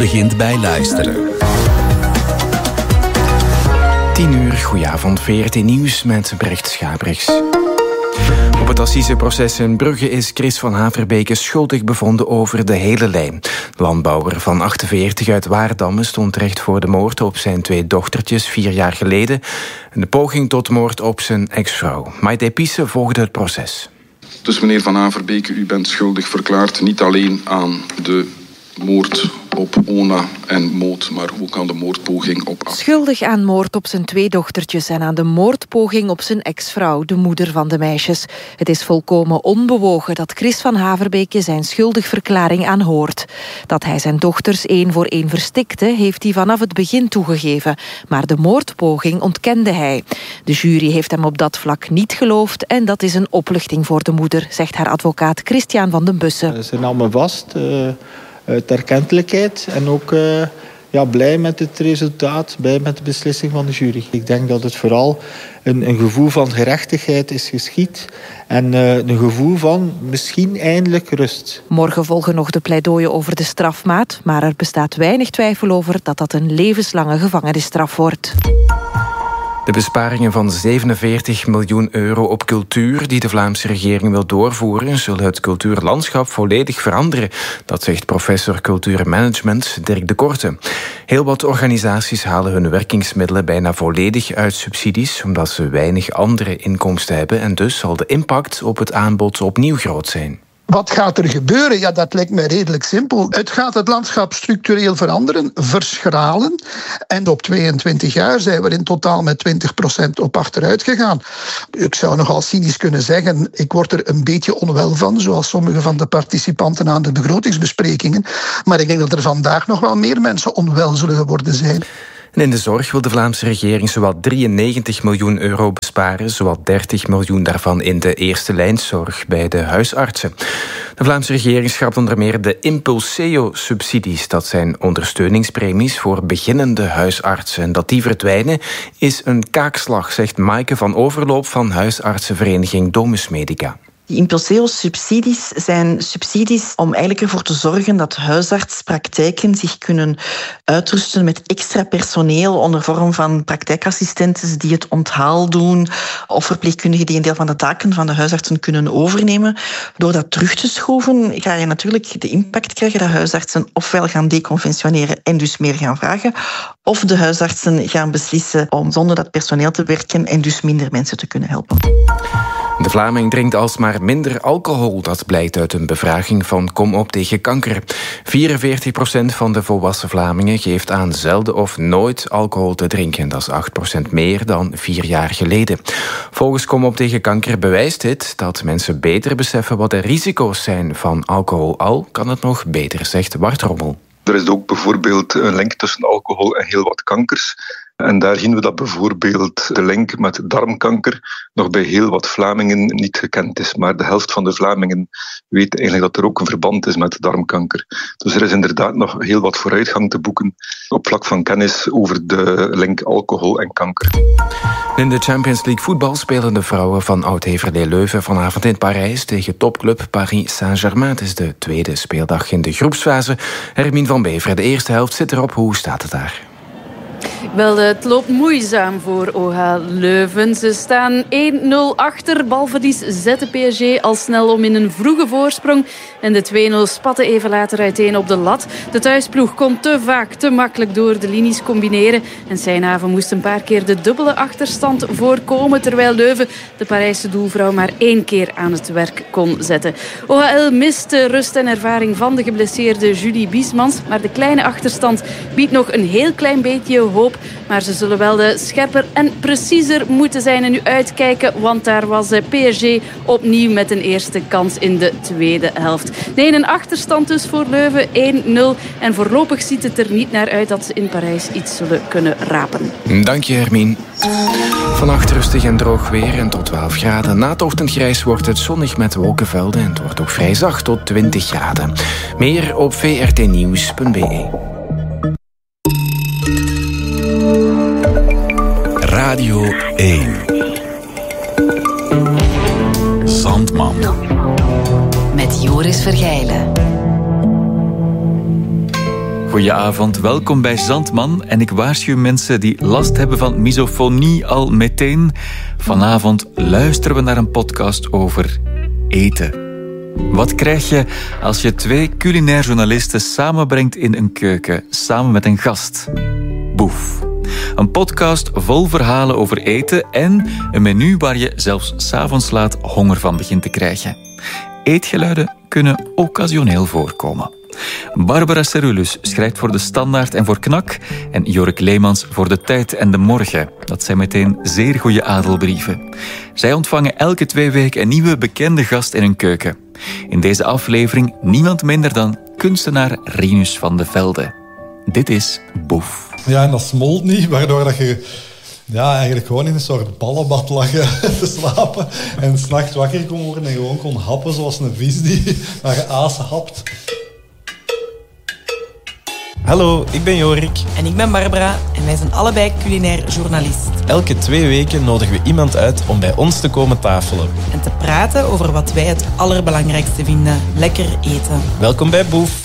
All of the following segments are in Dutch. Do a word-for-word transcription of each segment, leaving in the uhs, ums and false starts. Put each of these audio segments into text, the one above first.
begint bij luisteren. tien uur, goedenavond, V R T Nieuws met Brecht Schabrichs. Op het assiseproces in Brugge is Chris van Haverbeke schuldig bevonden over de hele lijn. De landbouwer van achtenveertig uit Waardamme stond terecht voor de moord op zijn twee dochtertjes vier jaar geleden en de poging tot moord op zijn ex-vrouw. Maite Pisse volgde het proces. Dus meneer Van Haverbeke, u bent schuldig verklaard niet alleen aan de moord op Ona en Moot, maar ook aan de moordpoging op... Schuldig aan moord op zijn twee dochtertjes en aan de moordpoging op zijn ex-vrouw, de moeder van de meisjes. Het is volkomen onbewogen dat Chris van Haverbeke zijn schuldigverklaring aanhoort. Dat hij zijn dochters één voor één verstikte, heeft hij vanaf het begin toegegeven. Maar de moordpoging ontkende hij. De jury heeft hem op dat vlak niet geloofd en dat is een opluchting voor de moeder, zegt haar advocaat Christian van den Bussen. Ze nam me vast... Uh... uit erkentelijkheid en ook uh, ja, blij met het resultaat, blij met de beslissing van de jury. Ik denk dat het vooral een, een gevoel van gerechtigheid is geschied en uh, een gevoel van misschien eindelijk rust. Morgen volgen nog de pleidooien over de strafmaat, maar er bestaat weinig twijfel over dat dat een levenslange gevangenisstraf wordt. De besparingen van zevenenveertig miljoen euro op cultuur die de Vlaamse regering wil doorvoeren, zullen het cultuurlandschap volledig veranderen. Dat zegt professor cultuurmanagement Dirk de Korte. Heel wat organisaties halen hun werkingsmiddelen bijna volledig uit subsidies, omdat ze weinig andere inkomsten hebben en dus zal de impact op het aanbod opnieuw groot zijn. Wat gaat er gebeuren? Ja, dat lijkt mij redelijk simpel. Het gaat het landschap structureel veranderen, verschralen. En op tweeëntwintig jaar zijn we in totaal met twintig procent op achteruit gegaan. Ik zou nogal cynisch kunnen zeggen, ik word er een beetje onwel van, zoals sommige van de participanten aan de begrotingsbesprekingen. Maar ik denk dat er vandaag nog wel meer mensen onwel zullen geworden zijn. En in de zorg wil de Vlaamse regering zowat drieënnegentig miljoen euro besparen, zowat dertig miljoen daarvan in de eerste lijnszorg bij de huisartsen. De Vlaamse regering schrapt onder meer de Impulseo-subsidies. Dat zijn ondersteuningspremies voor beginnende huisartsen. En dat die verdwijnen is een kaakslag, zegt Maaike van Overloop van huisartsenvereniging Domus Medica. Die Impulseo-subsidies zijn subsidies om eigenlijk ervoor te zorgen dat huisartspraktijken zich kunnen uitrusten met extra personeel onder vorm van praktijkassistenten die het onthaal doen of verpleegkundigen die een deel van de taken van de huisartsen kunnen overnemen. Door dat terug te schroeven ga je natuurlijk de impact krijgen dat huisartsen ofwel gaan deconventioneren en dus meer gaan vragen, of de huisartsen gaan beslissen om zonder dat personeel te werken en dus minder mensen te kunnen helpen. De Vlaming drinkt alsmaar minder alcohol. Dat blijkt uit een bevraging van Kom op tegen kanker. vierenveertig procent van de volwassen Vlamingen geeft aan zelden of nooit alcohol te drinken. Dat is acht procent meer dan vier jaar geleden. Volgens Kom op tegen kanker bewijst dit dat mensen beter beseffen wat de risico's zijn van alcohol. Al kan het nog beter, zegt Bart Rommel. Er is ook bijvoorbeeld een link tussen alcohol en heel wat kankers. En daar zien we dat bijvoorbeeld de link met darmkanker nog bij heel wat Vlamingen niet gekend is. Maar de helft van de Vlamingen weet eigenlijk dat er ook een verband is met darmkanker. Dus er is inderdaad nog heel wat vooruitgang te boeken op vlak van kennis over de link alcohol en kanker. In de Champions League voetbal spelen de vrouwen van Oud-Heverlee Leuven vanavond in Parijs tegen topclub Paris Saint-Germain. Het is de tweede speeldag in de groepsfase. Hermine van Beveren, de eerste helft zit erop. Hoe staat het daar? Wel, het loopt moeizaam voor O H Leuven. Ze staan één nul achter. Balverlies zette P S G al snel om in een vroege voorsprong. En de twee nul spatte even later uiteen op de lat. De thuisploeg kon te vaak, te makkelijk door de linies combineren. En Seynhaven moest een paar keer de dubbele achterstand voorkomen. Terwijl Leuven de Parijse doelvrouw maar één keer aan het werk kon zetten. O H L mist de rust en ervaring van de geblesseerde Julie Biesmans. Maar de kleine achterstand biedt nog een heel klein beetje hoop. Maar ze zullen wel de scherper en preciezer moeten zijn en nu uitkijken. Want daar was P S G opnieuw met een eerste kans in de tweede helft. Nee, een achterstand dus voor Leuven, één nul. En voorlopig ziet het er niet naar uit dat ze in Parijs iets zullen kunnen rapen. Dank je, Hermine. Vannacht rustig en droog weer en tot twaalf graden. Na het ochtendgrijs wordt het zonnig met wolkenvelden en het wordt ook vrij zacht tot twintig graden. Meer op v r t nieuws punt b e. Radio één. Zandman. Met Joris Vergijlen. Goedenavond, welkom bij Zandman. En ik waarschuw mensen die last hebben van misofonie al meteen. Vanavond luisteren we naar een podcast over eten. Wat krijg je als je twee culinair journalisten samenbrengt in een keuken, samen met een gast? Boef. Een podcast vol verhalen over eten en een menu waar je zelfs 's avonds laat honger van begint te krijgen. Eetgeluiden kunnen occasioneel voorkomen. Barbara Cerulus schrijft voor De Standaard en voor Knak en Jorik Leemans voor De Tijd en De Morgen. Dat zijn meteen zeer goede adelbrieven. Zij ontvangen elke twee weken een nieuwe bekende gast in hun keuken. In deze aflevering niemand minder dan kunstenaar Rinus van de Velde. Dit is Boef. Ja, en dat smolt niet, waardoor dat je ja, eigenlijk gewoon in een soort ballenbad lag te slapen en 's nachts wakker kon worden en gewoon kon happen zoals een vis die naar je aas hapt. Hallo, ik ben Jorik. En ik ben Barbara en wij zijn allebei culinair journalist. Elke twee weken nodigen we iemand uit om bij ons te komen tafelen. En te praten over wat wij het allerbelangrijkste vinden. Lekker eten. Welkom bij Boef.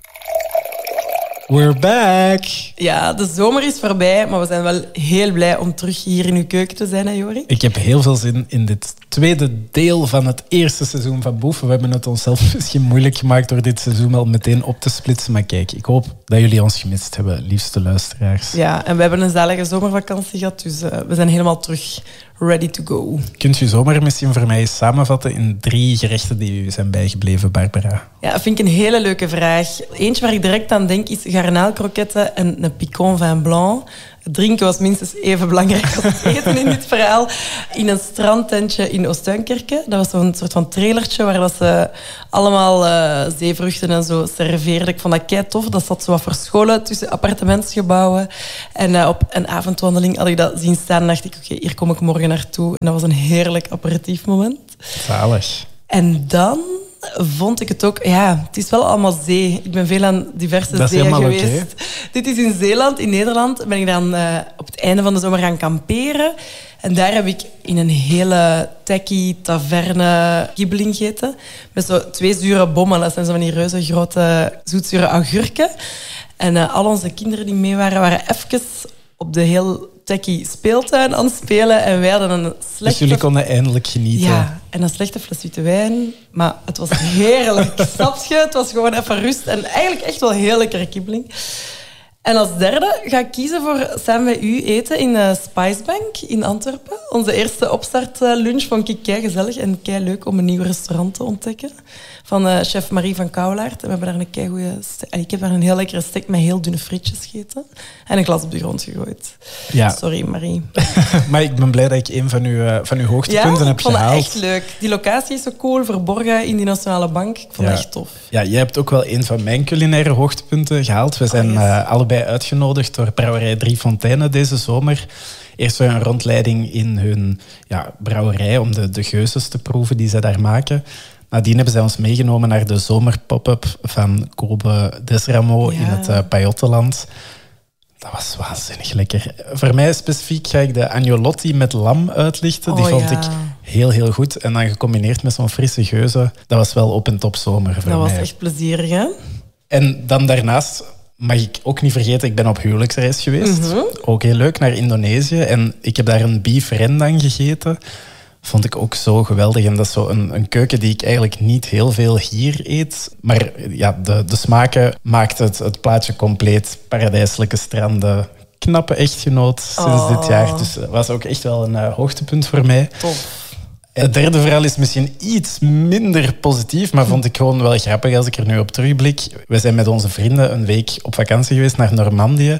We're back. Ja, de zomer is voorbij, maar we zijn wel heel blij om terug hier in uw keuken te zijn, hè Jorik? Ik heb heel veel zin in dit tweede deel van het eerste seizoen van Boef. We hebben het onszelf misschien moeilijk gemaakt door dit seizoen al meteen op te splitsen. Maar kijk, ik hoop dat jullie ons gemist hebben, liefste luisteraars. Ja, en we hebben een zalige zomervakantie gehad, dus uh, we zijn helemaal terug ready to go. Kunt u zomaar misschien voor mij samenvatten in drie gerechten die u zijn bijgebleven, Barbara? Ja, dat vind ik een hele leuke vraag. Eentje waar ik direct aan denk is garnaalkroketten en een picon vin blanc. Het drinken was minstens even belangrijk als het eten in dit verhaal. In een strandtentje in Oostuinkerke. Dat was zo'n soort van trailertje waar dat ze allemaal uh, zeevruchten en zo serveerden. Ik vond dat kei tof. Dat zat zo wat verscholen tussen appartementsgebouwen. En uh, op een avondwandeling had ik dat zien staan en dacht ik, oké, okay, hier kom ik morgen naartoe. En dat was een heerlijk aperitiefmoment. Zalig. En dan vond ik het ook... Ja, het is wel allemaal zee. Ik ben veel aan diverse zeeën geweest. Okay. Dit is in Zeeland. In Nederland ben ik dan uh, op het einde van de zomer gaan kamperen. En daar heb ik in een hele tacky taverne kibbeling gegeten. Met zo twee zure bommen. Dat zijn zo van die reuze grote zoetzure augurken. En uh, al onze kinderen die mee waren, waren even op de heel tacky speeltuin aan het spelen. En wij hadden een slechte... Dus jullie konden eindelijk genieten. Ja, en een slechte fles witte wijn. Maar het was heerlijk. Snap je? Het was gewoon even rust. En eigenlijk echt wel heel lekkere kibbeling. En als derde ga ik kiezen voor samen met u eten in uh, Spicebank in Antwerpen. Onze eerste opstartlunch vond ik kei gezellig en kei leuk om een nieuw restaurant te ontdekken. Van uh, chef Marie van Kouwelaert. En we hebben daar een kei goede... Ik heb daar een heel lekkere steak met heel dunne frietjes gegeten. En een glas op de grond gegooid. Ja. Sorry, Marie. Maar ik ben blij dat ik een van uw, van uw hoogtepunten ja, heb gehaald. Ja, ik vond het echt leuk. Die locatie is zo cool, verborgen in die Nationale Bank. Ik vond ja. het echt tof. Ja, jij hebt ook wel een van mijn culinaire hoogtepunten gehaald. We zijn oh, yes. uh, allebei uitgenodigd door Brouwerij Drie Fonteinen deze zomer. Eerst een rondleiding in hun ja, brouwerij om de, de geuzes te proeven die zij daar maken. Nadien hebben zij ons meegenomen naar de zomerpop-up van Kobe Desramo ja. in het uh, Pajottenland. Dat was waanzinnig lekker. Voor mij specifiek ga ik de agnolotti met lam uitlichten. Oh, die vond ja. ik heel, heel goed. En dan gecombineerd met zo'n frisse geuze. Dat was wel op en top zomer voor dat mij. Dat was echt plezierig, hè? En dan daarnaast mag ik ook niet vergeten, ik ben op huwelijksreis geweest. Mm-hmm. Ook heel leuk, naar Indonesië. En ik heb daar een beef rendang gegeten. Vond ik ook zo geweldig. En dat is zo een, een keuken die ik eigenlijk niet heel veel hier eet. Maar ja, de, de smaken maakt het, het plaatje compleet. Paradijselijke stranden, knappe echtgenoot sinds oh. dit jaar. Dus dat was ook echt wel een uh, hoogtepunt voor mij. Tof. Het derde verhaal is misschien iets minder positief, maar vond ik gewoon wel grappig als ik er nu op terugblik. We zijn met onze vrienden een week op vakantie geweest naar Normandië.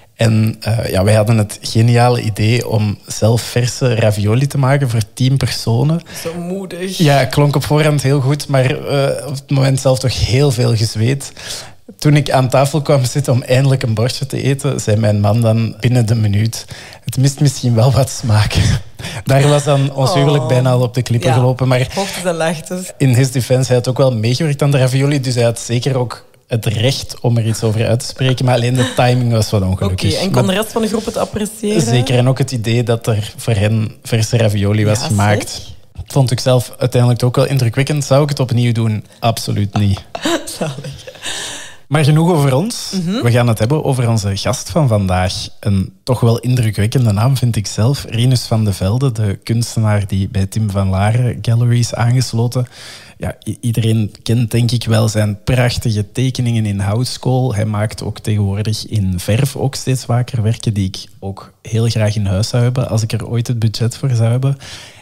En uh, ja, wij hadden het geniale idee om zelf verse ravioli te maken voor tien personen. Zo moedig. Ja, klonk op voorhand heel goed, maar uh, op het moment zelf toch heel veel gezweet. Toen ik aan tafel kwam zitten om eindelijk een bordje te eten, zei mijn man dan binnen de minuut: het mist misschien wel wat smaak. Daar was dan ons huwelijk oh. bijna al op de klippen ja, gelopen. Maar hoogtes en laagtes. In his defense, hij had ook wel meegewerkt aan de ravioli, dus hij had zeker ook het recht om er iets over uit te spreken, maar alleen de timing was wat ongelukkig. Oké, okay, en kon maar de rest van de groep het appreciëren? Zeker, en ook het idee dat er voor hen verse ravioli was ja, gemaakt. Zeg. Vond ik zelf uiteindelijk ook wel indrukwekkend. Zou ik het opnieuw doen? Absoluut niet. Zalig. Maar genoeg over ons. Mm-hmm. We gaan het hebben over onze gast van vandaag. Een toch wel indrukwekkende naam, vind ik zelf. Rinus van de Velde, de kunstenaar die bij Tim van Laaren Gallery is aangesloten. Ja, i- iedereen kent denk ik wel zijn prachtige tekeningen in houtskool. Hij maakt ook tegenwoordig in verf ook steeds vaker werken die ik ook heel graag in huis zou hebben als ik er ooit het budget voor zou hebben.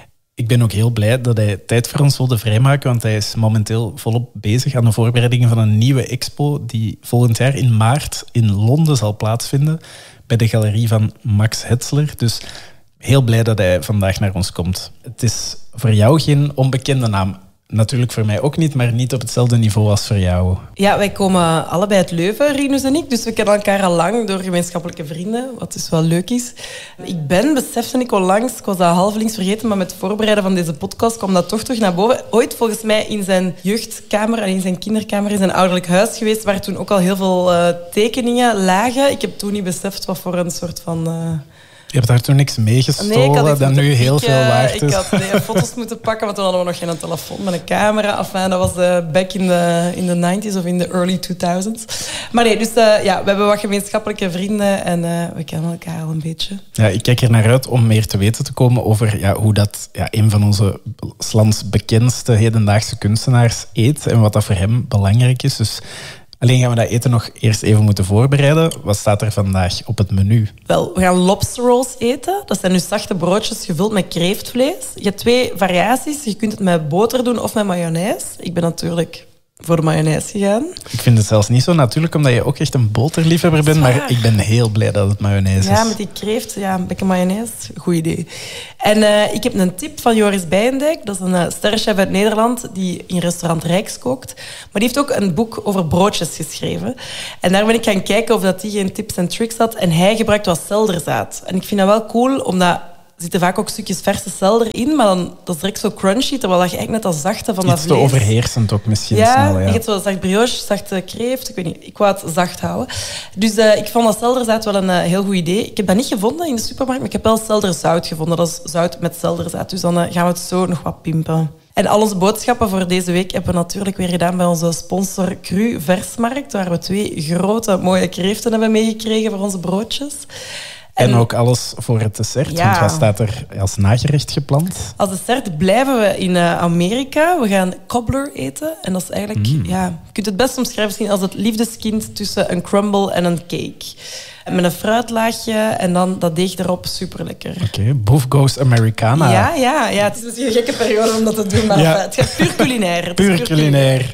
Ik ben ook heel blij dat hij tijd voor ons wilde vrijmaken, want hij is momenteel volop bezig aan de voorbereidingen van een nieuwe expo die volgend jaar in maart in Londen zal plaatsvinden bij de galerie van Max Hetzler. Dus heel blij dat hij vandaag naar ons komt. Het is voor jou geen onbekende naam. Natuurlijk voor mij ook niet, maar niet op hetzelfde niveau als voor jou. Ja, wij komen allebei uit Leuven, Rinus en ik. Dus we kennen elkaar al lang door gemeenschappelijke vrienden, wat dus wel leuk is. Ik ben, besefte ik onlangs, ik was dat halvelings vergeten, maar met het voorbereiden van deze podcast kwam dat toch terug naar boven. Ooit volgens mij in zijn jeugdkamer en in zijn kinderkamer in zijn ouderlijk huis geweest, waar toen ook al heel veel uh, tekeningen lagen. Ik heb toen niet beseft wat voor een soort van... Uh, Je hebt daar toen niks meegestolen nee, dat nu heel pieken. veel waard is. Ik had nee, foto's moeten pakken, want toen hadden we nog geen telefoon met een camera. Enfin, dat was uh, back in de in de nineties of in de early two thousands. Maar nee, dus uh, ja, we hebben wat gemeenschappelijke vrienden en uh, we kennen elkaar al een beetje. Ja, ik kijk er naar uit om meer te weten te komen over ja, hoe dat ja, een van onze 's lands bekendste hedendaagse kunstenaars eet en wat dat voor hem belangrijk is. Dus alleen gaan we dat eten nog eerst even moeten voorbereiden. Wat staat er vandaag op het menu? Wel, we gaan lobster rolls eten. Dat zijn dus zachte broodjes gevuld met kreeftvlees. Je hebt twee variaties. Je kunt het met boter doen of met mayonaise. Ik ben natuurlijk voor de mayonaise gegaan. Ik vind het zelfs niet zo natuurlijk, omdat je ook echt een boterliefhebber bent. Maar ik ben heel blij dat het mayonaise is. Ja, met die kreeft, ja, een beetje mayonaise. Goed idee. En uh, ik heb een tip van Joris Bijendijk. Dat is een uh, sterrenchef uit Nederland die in restaurant Rijks kookt. Maar die heeft ook een boek over broodjes geschreven. En daar ben ik gaan kijken of dat die geen tips en tricks had. En hij gebruikt wat selderzaad. En ik vind dat wel cool, omdat... Er zitten vaak ook stukjes verse selder in, maar dan, dat is direct zo crunchy, terwijl je eigenlijk net dat zachte van dat Iets vlees... te overheersend ook misschien ja, snel. Ja, je hebt zo zacht brioche, zachte kreeft. Ik weet niet, ik wou het zacht houden. Dus uh, ik vond dat selderzaad wel een uh, heel goed idee. Ik heb dat niet gevonden in de supermarkt, maar ik heb wel selderzout gevonden. Dat is zout met selderzaad. Dus dan uh, gaan we het zo nog wat pimpen. En al onze boodschappen voor deze week hebben we natuurlijk weer gedaan bij onze sponsor Cru Versmarkt, waar we twee grote mooie kreeften hebben meegekregen voor onze broodjes. En, en ook alles voor het dessert, ja. Want wat staat er als nagerecht gepland? Als dessert blijven we in uh, Amerika. We gaan cobbler eten. En dat is eigenlijk... Mm. Ja, je kunt het best omschrijven misschien als het liefdeskind tussen een crumble en een cake. En met een fruitlaagje en dan dat deeg erop, super lekker. Oké, okay, Boef Goes Americana. Ja, ja, ja, het is misschien een gekke periode om dat te doen, maar ja. Het gaat puur culinair. Puur, puur culinair.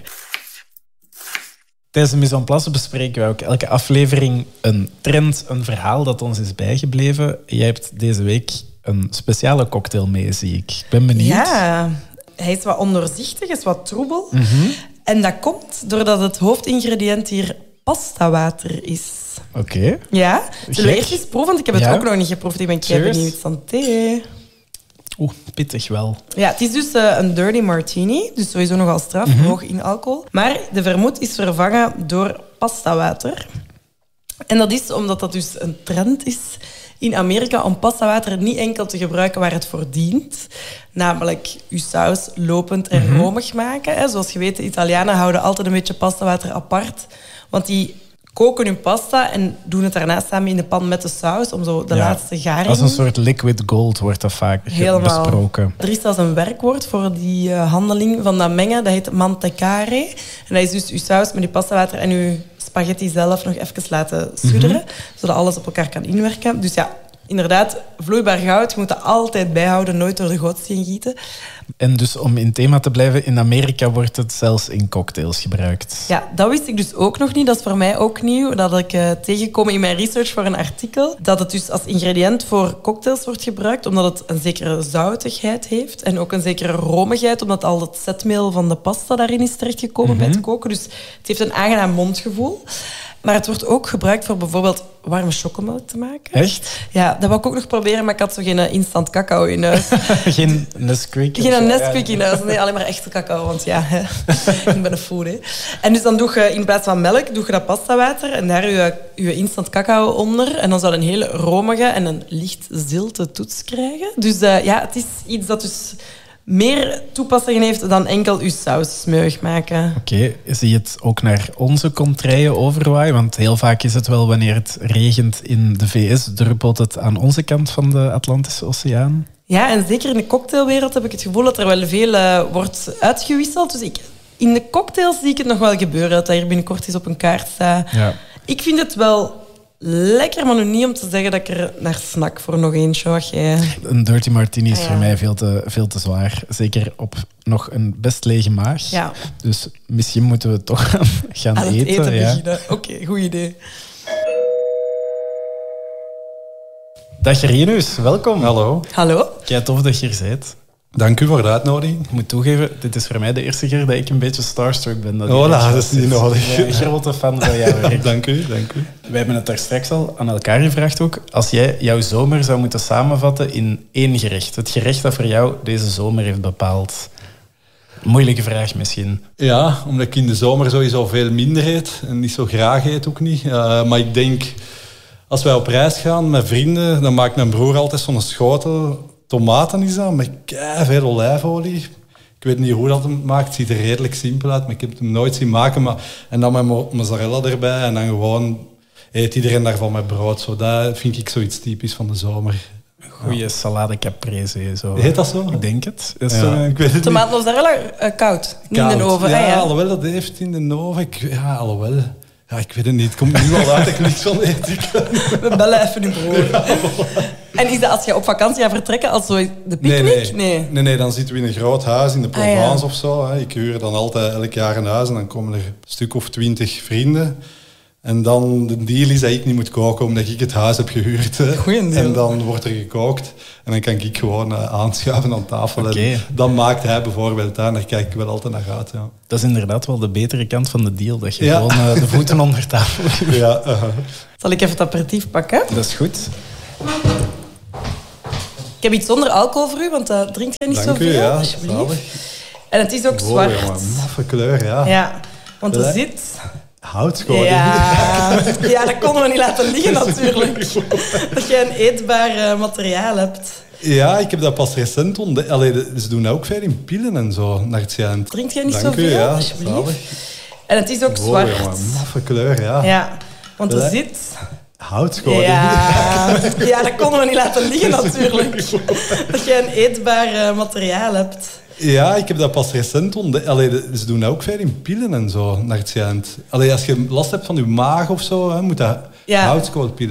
Tijdens de Mise en Place bespreken wij ook elke aflevering een trend, een verhaal dat ons is bijgebleven. Jij hebt deze week een speciale cocktail mee, zie ik. Ik ben benieuwd. Ja, hij is wat ondoorzichtig, is wat troebel. Mm-hmm. En dat komt doordat het hoofdingrediënt hier pastawater is. Oké. Okay. Ja, zullen we eerst eens proeven? Want ik heb het ja. ook nog niet geproefd. Ik ben kei benieuwd. Santé. Oeh, pittig wel. Ja, het is dus uh, een dirty martini. Dus sowieso nogal straf, mm-hmm. hoog in alcohol. Maar de vermoed is vervangen door pastawater. En dat is omdat dat dus een trend is in Amerika om pastawater niet enkel te gebruiken waar het voor dient. Namelijk je saus lopend en mm-hmm. romig maken. Hè. Zoals je weet, de Italianen houden altijd een beetje pastawater apart. Want die koken hun pasta en doen het daarna samen in de pan met de saus om zo de ja, laatste garing... Als een soort liquid gold wordt dat vaak Helemaal. besproken. Er is zelfs een werkwoord voor die uh, handeling van dat mengen. Dat heet mantecare. En dat is dus je saus met je pastawater en je spaghetti zelf nog even laten sudderen. Mm-hmm. Zodat alles op elkaar kan inwerken. Dus ja, inderdaad, vloeibaar goud. Je moet dat altijd bijhouden, nooit door de gootsteen gieten. En dus om in thema te blijven, in Amerika wordt het zelfs in cocktails gebruikt. Ja, dat wist ik dus ook nog niet. Dat is voor mij ook nieuw. Dat had ik uh, tegengekomen in mijn research voor een artikel. Dat het dus als ingrediënt voor cocktails wordt gebruikt, omdat het een zekere zoutigheid heeft. En ook een zekere romigheid, omdat al het zetmeel van de pasta daarin is terechtgekomen mm-hmm. bij het koken. Dus het heeft een aangenaam mondgevoel. Maar het wordt ook gebruikt voor bijvoorbeeld warme chocomelk te maken. Echt? Ja, dat wou ik ook nog proberen, maar ik had zo geen instant cacao in huis. Geen Nesquik? Geen Nesquik in huis. Nee, alleen maar echte cacao, want ja, ik ben een foodie. En dus dan doe je in plaats van melk, doe je dat pastawater en daar je, je instant cacao onder. En dan zou je een hele romige en een licht zilte toets krijgen. Dus uh, ja, het is iets dat dus meer toepassingen heeft dan enkel uw saus smeuig maken. Oké, okay. Zie je het ook naar onze contraien overwaaien? Want heel vaak is het wel wanneer het regent in de V S, druppelt het aan onze kant van de Atlantische Oceaan. Ja, en zeker in de cocktailwereld heb ik het gevoel dat er wel veel uh, wordt uitgewisseld. Dus ik, in de cocktails zie ik het nog wel gebeuren, dat dat hier binnenkort eens op een kaart staat. Ja. Ik vind het wel lekker, maar nu niet om te zeggen dat ik er naar snak voor nog eentje. Wat jij... Een dirty martini is ah, ja. voor mij veel te, veel te zwaar. Zeker op nog een best lege maag. Ja. Dus misschien moeten we toch gaan, gaan Aan eten. eten ja. beginnen. Oké, okay, goed idee. Dag Rinus, welkom. Hallo. Hallo. Kijk, tof dat je hier bent. Dank u voor de uitnodiging. Ik moet toegeven, dit is voor mij de eerste keer dat ik een beetje starstruck ben. Dat oh, nou, dat is niet nodig. Ik ben een grote fan van jou. Dank u, dank u. Wij hebben het daar straks al aan elkaar gevraagd ook. Als jij jouw zomer zou moeten samenvatten in één gerecht. Het gerecht dat voor jou deze zomer heeft bepaald. Moeilijke vraag misschien. Ja, omdat ik in de zomer sowieso veel minder eet. En niet zo graag eet ook niet. Uh, maar ik denk, als wij op reis gaan met vrienden, dan maakt mijn broer altijd zo'n schotel tomaten is dat, met veel olijfolie. Ik weet niet hoe dat hem maakt. Het ziet er redelijk simpel uit, maar ik heb het hem nooit zien maken. Maar, en dan met mozzarella erbij en dan gewoon eet iedereen daarvan met brood. Zo, dat vind ik zoiets typisch van de zomer. Goeie ja. salade caprese. Zo. Heet dat zo? Ik denk het. Is, ja, uh, ik weet het Tomaat mozzarella uh, koud, niet in de oven. Ja, ah, ja. alhoewel dat heeft in de oven. Ik, ja, alhoewel. Ja, ik weet het niet. Het komt nu al uit dat ik niks van eet. We bellen even uw broer. Ja, en is dat als je op vakantie gaat vertrekken als zo de picknick? Nee nee. nee, nee, nee. Dan zitten we in een groot huis in de Provence ah, ja. of zo. Ik huur dan altijd elk jaar een huis en dan komen er een stuk of twintig vrienden. En dan de deal is dat ik niet moet koken omdat ik het huis heb gehuurd. Goeie en dan wordt er gekookt en dan kan ik gewoon uh, aanschuiven aan tafel. Okay. En dan maakt hij bijvoorbeeld aan, daar kijk ik wel altijd naar uit. Ja. Dat is inderdaad wel de betere kant van de deal, dat je ja. gewoon uh, de voeten onder tafel hebt. Ja, uh-huh. Zal ik even het aperitief pakken? Dat is goed. Ik heb iets zonder alcohol voor u, want dat uh, drinkt jij niet Dank zoveel, u, ja, alsjeblieft. zalig. En het is ook wow, zwart. Jongen, maffe kleur, ja. Ja, want er zit... Houtskool. Ja. ja, dat konden we niet laten liggen natuurlijk. Dat je een eetbaar uh, materiaal hebt. Ja, ik heb dat pas recent ontdekt. Allee, ze doen dat ook veel in pillen en zo, naar het schijnt. Drinkt jij niet Dank zoveel, u, ja, alsjeblieft? zalig. En het is ook wow, zwart. Jongen, maffe kleur, ja. Ja, want er zit... Houtskool. Ja. ja, dat konden we niet laten liggen natuurlijk. Dat je een eetbaar uh, materiaal hebt. Ja, ik heb dat pas recent ontdekt. Allee, ze doen dat ook veel in pillen en zo, naar het schijnt. Allee, als je last hebt van je maag of zo, hè, moet dat ja. houtskoolpillen.